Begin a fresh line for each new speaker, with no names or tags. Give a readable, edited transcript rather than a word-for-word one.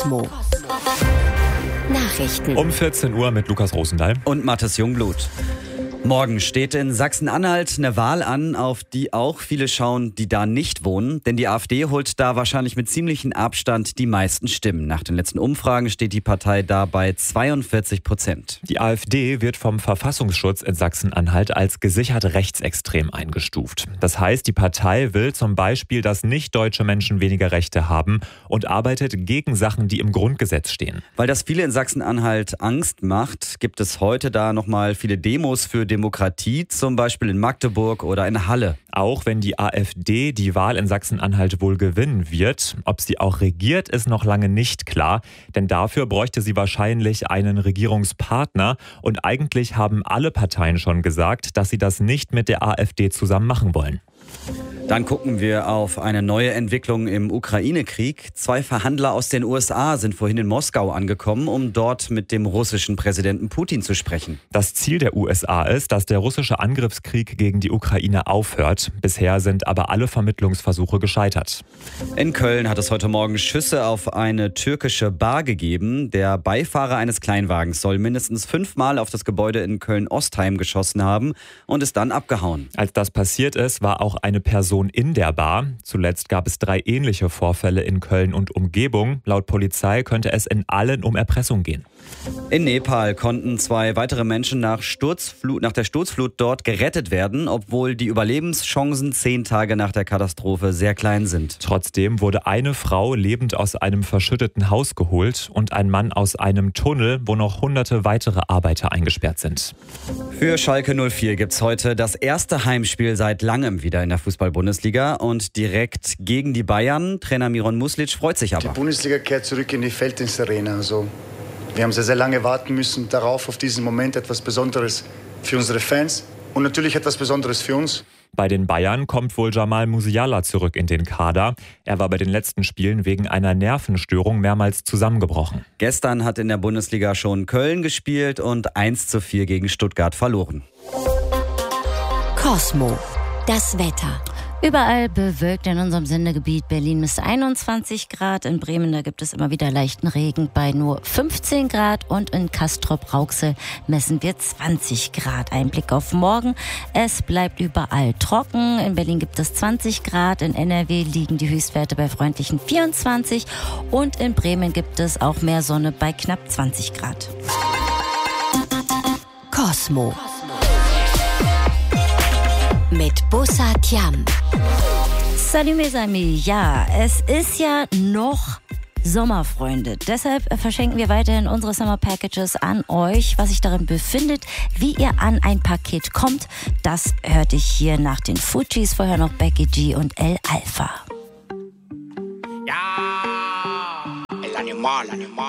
Cosmo. Nachrichten.
Um 14 Uhr mit Lukas Rosendahl.
Und Mathis Jungblut. Morgen steht in Sachsen-Anhalt eine Wahl an, auf die auch viele schauen, die da nicht wohnen. Denn die AfD holt da wahrscheinlich mit ziemlichem Abstand die meisten Stimmen. Nach den letzten Umfragen steht die Partei da bei 42%.
Die AfD wird vom Verfassungsschutz in Sachsen-Anhalt als gesichert rechtsextrem eingestuft. Das heißt, die Partei will zum Beispiel, dass nicht-deutsche Menschen weniger Rechte haben und arbeitet gegen Sachen, die im Grundgesetz stehen.
Weil das viele in Sachsen-Anhalt Angst macht, gibt es heute da nochmal viele Demos für Demokratie, zum Beispiel in Magdeburg oder in Halle.
Auch wenn die AfD die Wahl in Sachsen-Anhalt wohl gewinnen wird, ob sie auch regiert, ist noch lange nicht klar. Denn dafür bräuchte sie wahrscheinlich einen Regierungspartner. Und eigentlich haben alle Parteien schon gesagt, dass sie das nicht mit der AfD zusammen machen wollen.
Dann gucken wir auf eine neue Entwicklung im Ukraine-Krieg. 2 Verhandler aus den USA sind vorhin in Moskau angekommen, um dort mit dem russischen Präsidenten Putin zu sprechen.
Das Ziel der USA ist, dass der russische Angriffskrieg gegen die Ukraine aufhört. Bisher sind aber alle Vermittlungsversuche gescheitert.
In Köln hat es heute Morgen Schüsse auf eine türkische Bar gegeben. Der Beifahrer eines Kleinwagens soll mindestens 5-mal auf das Gebäude in Köln-Ostheim geschossen haben und ist dann abgehauen.
Als das passiert ist, war auch eine Person in der Bar. Zuletzt gab es 3 ähnliche Vorfälle in Köln und Umgebung. Laut Polizei könnte es in allen um Erpressung gehen.
In Nepal konnten 2 weitere Menschen nach der Sturzflut dort gerettet werden, obwohl die Überlebenschancen 10 Tage nach der Katastrophe sehr klein sind.
Trotzdem wurde eine Frau lebend aus einem verschütteten Haus geholt und ein Mann aus einem Tunnel, wo noch hunderte weitere Arbeiter eingesperrt sind.
Für Schalke 04 gibt es heute das erste Heimspiel seit langem wieder in der Fußball-Bundesliga und direkt gegen die Bayern. Trainer Miron Muslic freut sich aber.
Die Bundesliga kehrt zurück in die Felddienstarena. Wir haben sehr, sehr lange warten müssen darauf, auf diesen Moment, etwas Besonderes für unsere Fans und natürlich etwas Besonderes für uns.
Bei den Bayern kommt wohl Jamal Musiala zurück in den Kader. Er war bei den letzten Spielen wegen einer Nervenstörung mehrmals zusammengebrochen.
Gestern hat in der Bundesliga schon Köln gespielt und 1:4 gegen Stuttgart verloren.
Cosmo. Das Wetter.
Überall bewölkt in unserem Sendegebiet. Berlin misst 21 Grad. In Bremen, da gibt es immer wieder leichten Regen bei nur 15 Grad. Und in Castrop-Rauxel messen wir 20 Grad. Ein Blick auf morgen. Es bleibt überall trocken. In Berlin gibt es 20 Grad. In NRW liegen die Höchstwerte bei freundlichen 24. Und in Bremen gibt es auch mehr Sonne bei knapp 20 Grad.
Cosmo. Mit Bussa Thiam.
Salut mes amis. Ja, es ist ja noch Sommer, Freunde. Deshalb verschenken wir weiterhin unsere Summer Packages an euch. Was sich darin befindet, wie ihr an ein Paket kommt, das hört ich hier nach den Fujis. Vorher noch Becky G und El Alfa.
Ja, el animal.